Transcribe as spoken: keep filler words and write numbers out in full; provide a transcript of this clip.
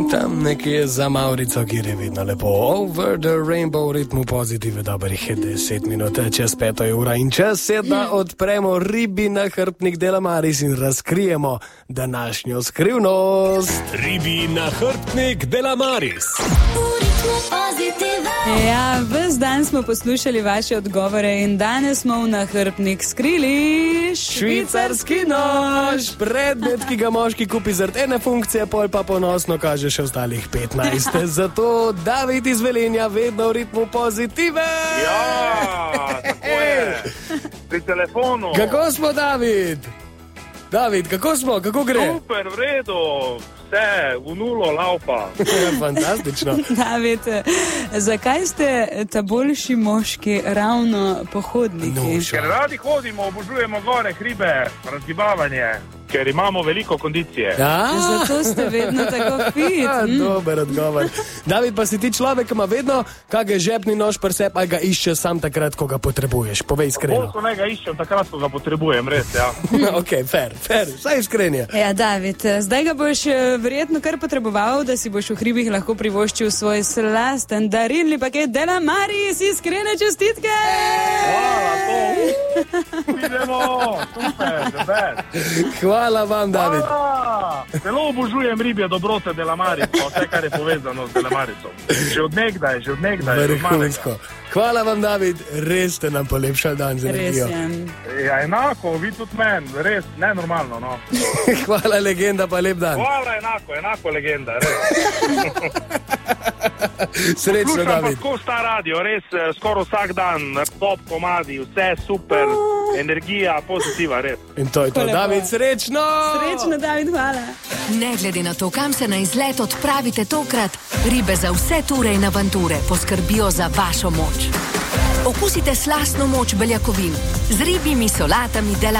Tam nekje za Maurico, kjer je vidno lepo. Over the rainbow v ritmu pozitive, dobrih je deset minut, čez peto je ura in čas je, da odpremo ribi nahrbtnik Delamaris in razkrijemo današnjo skrivnost. Ribi nahrbtnik Delamaris. Ja, ves dan smo poslušali vaše odgovore in danes smo v nahrbtnik skrili švicarski nož. Predmet, ki ga moški kupi zaradi ene funkcije, pol pa ponosno kaže še ostalih petnajst. Zato David iz Velenja, vedno v ritmu pozitive. Ja, tako je. Pri telefonu. Kako smo, David? David, kako smo? Kako gre? Super, v redu. Vse, v nulo laupa. Fantastično. David, zakaj ste ta boljši moški ravno pohodniki? No, Ker radi hodimo, obožujemo gore, hribe, razgibavanje. Ker imamo veliko kondicije. Ja? Zato ste vedno tako fit. Hm? Dober odgovor. David, pa si ti človek, ki ima vedno kakšen žepni nož pri sebi, ali ga iščeš sam takrat, ko ga potrebuješ? Povej iskreno. Bolj ko ne ga iščem takrat, ko ga potrebujem, res, ja. Ok, fair, fair, saj iskrenje. Ja, David, zdaj ga boš verjetno kar potreboval, da si boš v hribih lahko privoščil svoj slasten darilni paket Delamaris, iskrene čestitke! Hvala, to. Idemo, super, super. Hvala vam, David. Zelo obožujem ribje dobrote Delamaris, pa vse, kar je povezano z Delamarisom. Že od nekdaj, že od nekdaj. Vrhunsko. Hvala vam, David, res ste nam polepšali dan z energijo. Ja, enako, vi tudi men, res, nenormalno, no. Hvala, legenda, pa lep dan. Hvala, enako, enako, legenda, res. Srečno, Slušam David. pa tako sta radio, res, skoraj vsak dan, top komadi, vse super, energija, pozitiva, res. In to je to, Lepo. David, srečno! Srečno, David, hvala. Ne glede na to, kam se na izlet odpravite tokrat, ribe za vse ture in avanture poskrbijo za vašo moč. Okusite slastno moč beljakovin z ribjimi solatami Delamaris.